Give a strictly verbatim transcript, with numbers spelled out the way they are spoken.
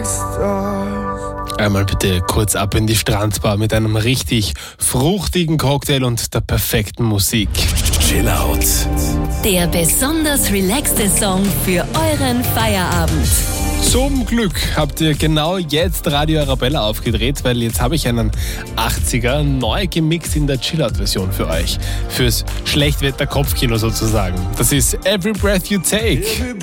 Einmal bitte kurz ab in die Strandbar mit einem richtig fruchtigen Cocktail und der perfekten Musik. Chill out. Der besonders relaxte Song für euren Feierabend. Zum Glück habt ihr genau jetzt Radio Arabella aufgedreht, weil jetzt habe ich einen achtziger neu gemixt in der Chill-Out-Version für euch. Fürs Schlechtwetter-Kopfkino sozusagen. Das ist Every Breath You Take.